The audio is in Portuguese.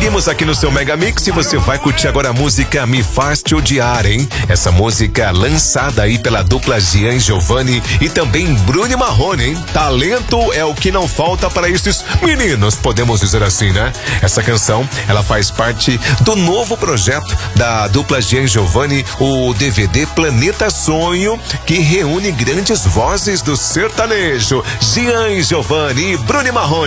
Seguimos aqui no seu Mega Mix e você vai curtir agora a música Me Faz Te Odiar, hein? Essa música lançada aí pela dupla Gian Giovanni e também Bruno Marrone, hein? Talento é o que não falta para esses meninos, podemos dizer assim, né? Essa canção, ela faz parte do novo projeto da dupla Gian Giovanni, o DVD Planeta Sonho, que reúne grandes vozes do sertanejo, Gian Giovanni e Bruno Marrone.